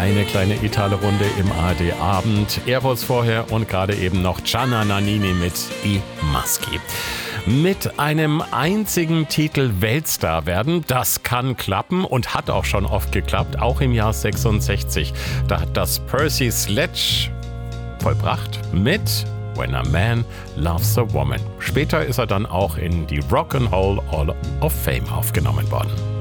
Eine kleine Italo-Runde im ARD-Abend. Eros vorher und gerade eben noch Gianna Nannini mit I Maschi. Mit einem einzigen Titel Weltstar werden, das kann klappen und hat auch schon oft geklappt, auch im Jahr 66. Da hat das Percy Sledge vollbracht mit When a Man Loves a Woman. Später ist er dann auch in die Rock and Roll Hall of Fame aufgenommen worden.